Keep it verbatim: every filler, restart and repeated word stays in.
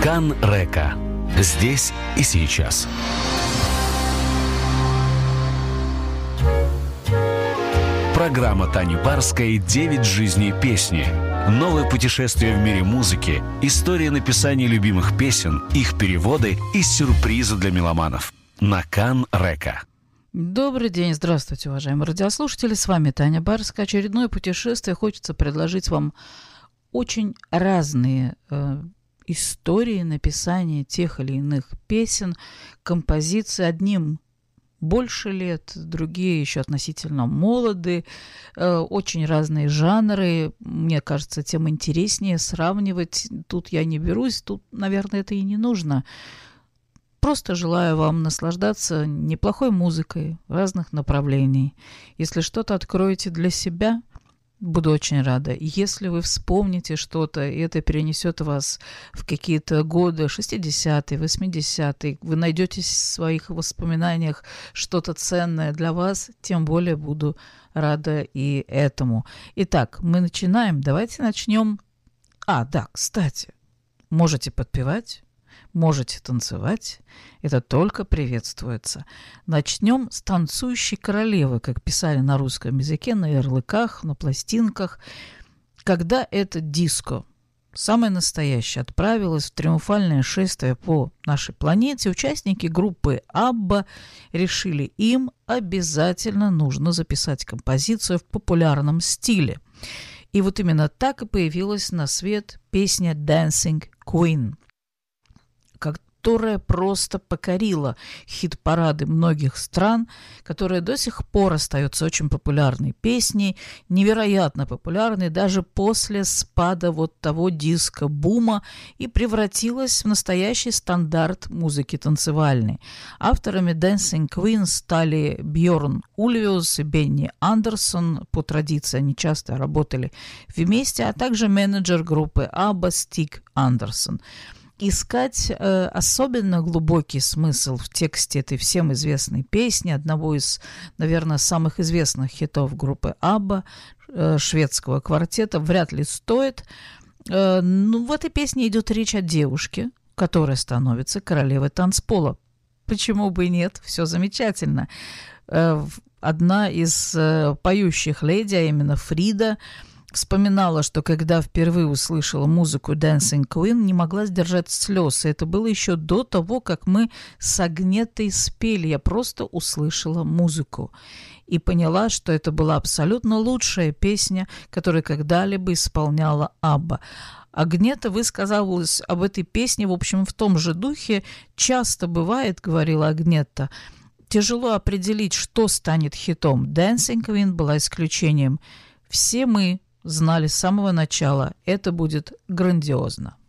Кан Река. Здесь и сейчас. Программа Тани Барской «Девять жизней песни». Новое путешествие в мире музыки, история написания любимых песен, их переводы и сюрпризы для меломанов. На Кан Река. Добрый день, здравствуйте, уважаемые радиослушатели. С вами Таня Барская. Очередное путешествие. Хочется предложить вам очень разные э, истории написания тех или иных песен, композиций. Одним больше лет, другие еще относительно молоды, э, очень разные жанры. Мне кажется, тем интереснее сравнивать. Тут я не берусь, тут, наверное, это и не нужно. Просто желаю вам наслаждаться неплохой музыкой разных направлений. Если что-то откроете для себя, буду очень рада. Если вы вспомните что-то, и это перенесет вас в какие-то годы шестидесятые, восьмидесятые, вы найдете в своих воспоминаниях что-то ценное для вас, тем более буду рада и этому. Итак, мы начинаем. Давайте начнем. А, да, кстати, можете подпевать, можете танцевать, это только приветствуется. Начнем с «Танцующей королевы», как писали на русском языке, на ярлыках, на пластинках. Когда это диско, самое настоящее, отправилось в триумфальное шествие по нашей планете, участники группы «Абба» решили, им обязательно нужно записать композицию в популярном стиле. И вот именно так и появилась на свет песня «Dancing Queen», которая просто покорила хит-парады многих стран, которая до сих пор остается очень популярной песней, невероятно популярной даже после спада вот того диско-бума и превратилась в настоящий стандарт музыки танцевальной. Авторами Dancing Queen стали Бьорн Ульвиус и Бенни Андерсон. По традиции они часто работали вместе, а также менеджер группы Абба Стиг Андерсон. Искать э, особенно глубокий смысл в тексте этой всем известной песни, одного из, наверное, самых известных хитов группы Абба, э, шведского квартета, вряд ли стоит. Э, ну, в этой песне идет речь о девушке, которая становится королевой танцпола. Почему бы и нет? Все замечательно. Э, одна из э, поющих леди, а именно Фрида, вспоминала, что когда впервые услышала музыку Dancing Queen, не могла сдержать слез. И это было еще до того, как мы с Агнетой спели. Я просто услышала музыку и поняла, что это была абсолютно лучшая песня, которую когда-либо исполняла Абба. Агнета высказалась об этой песне, в общем, в том же духе. «Часто бывает, — говорила Агнета, — тяжело определить, что станет хитом. Dancing Queen была исключением. Все мы знали с самого начала, это будет грандиозно».